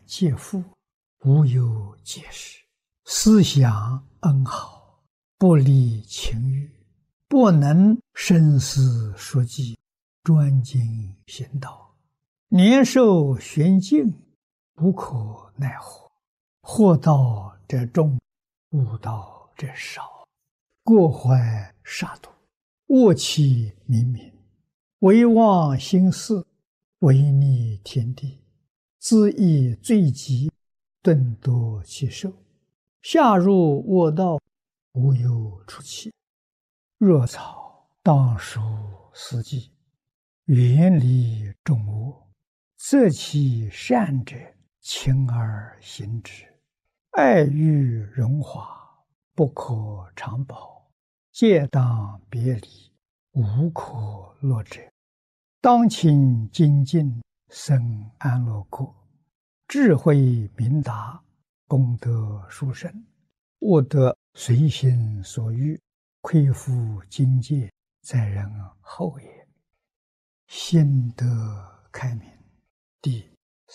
皆富，无有解释。思想恩好，不离情欲，不能深思熟记，专精行道。年寿玄静，无可奈何。惑道者众，悟道者少。过怀杀戮，恶气冥冥，唯忘心事，违逆天地，自益罪极，顿夺其寿。下入恶道，无有出期。若草当属斯稷，远离众恶，择其善者，勤而行之。爱欲荣华，不可长保，戒当别离，无可乐者。当勤精进，生安乐国。智慧明达，功德殊胜，悟得随心所欲，亏负境界，在人后也。心得开明。第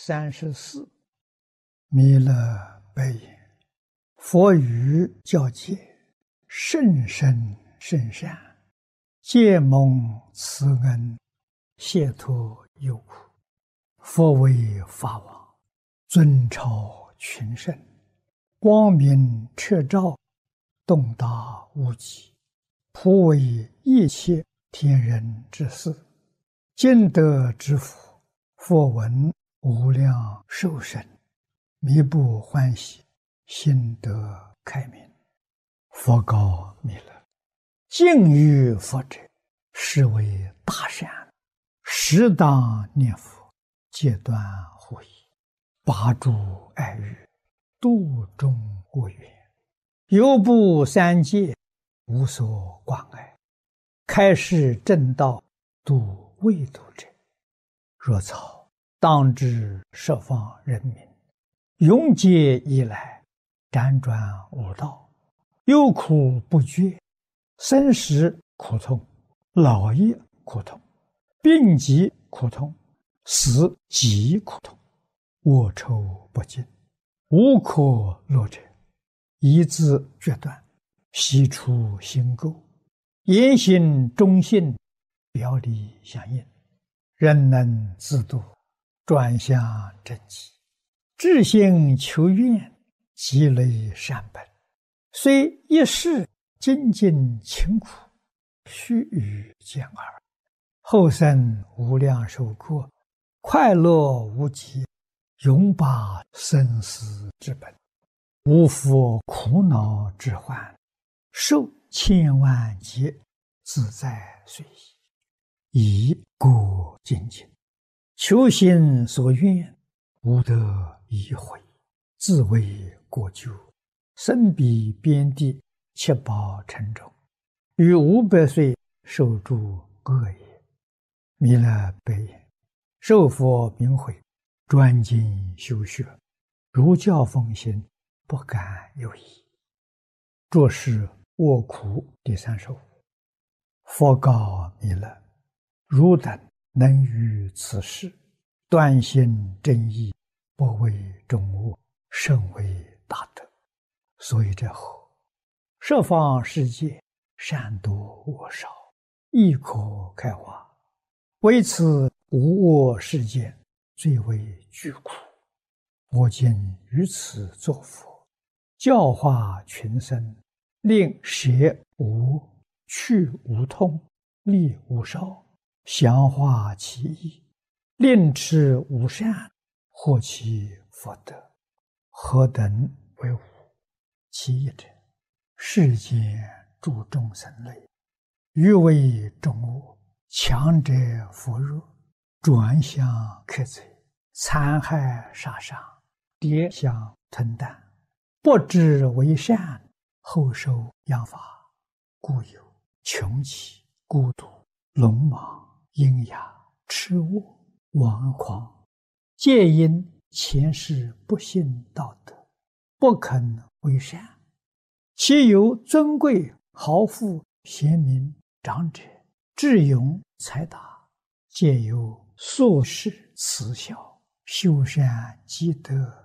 34。弥勒白言：佛语教诫，甚深甚善，皆蒙慈恩，解脱忧苦。佛为法王，尊超群圣，光明彻照，洞达无极，普为一切天人之事。今得之福，佛闻无量寿生，弥不欢喜，心得开明。佛告弥勒：敬于佛者，是为大善，适当念佛，戒断护疑，拔诸爱欲，度众恶缘，犹不三界，无所关爱，开示正道，度未度者。若草当知十方人民，永劫以来，辗转无道，忧苦不绝，生死苦痛，老业苦痛，病疾苦痛，死极苦痛，恶臭不尽，无可乐者。一字决断，悉出心垢，言行忠信，表里相应，人能自度，转向正极，至心求愿，积累善本，虽一世精进勤苦，须臾见耳，后生无量寿过，快乐无极，永拔生死之本，无复苦恼之患，受千万劫，自在随意，以故精进，求心所愿，无得已悔，自为国救，身彼边地，七宝城中，于500岁受诸恶也。弥勒白言：受佛名诲，专精修学，如教奉行，不敢有疑。着是卧苦第35。佛告弥勒：汝等能于此事，断心正义，不为众恶，甚为大德。所以者何？十方世界，善多恶少，亦可开化。为此无恶世间，最为巨苦。我今于此作佛，教化群生，令舍无、去无痛，利无少，详化其意，令持无善，获其福德。何等为无？其一者，世间诸众生类，欲为众恶，强者扶弱，转向克贼，残害杀伤，跌相吞啖，不知为善，后受殃罚，故有穷奇、孤独、聋盲、阴哑、痴恶、顽狂，皆因前世不信道德，不肯为善。其有尊贵、豪富、贤明、长者、智勇、才达，皆有素世慈孝，修善积德